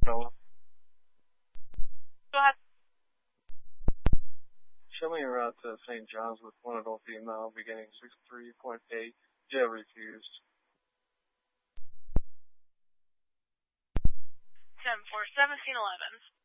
No. Go ahead. Show me your route to St. John's with one adult female beginning 63.8. Jail refused. 10-4, 1711.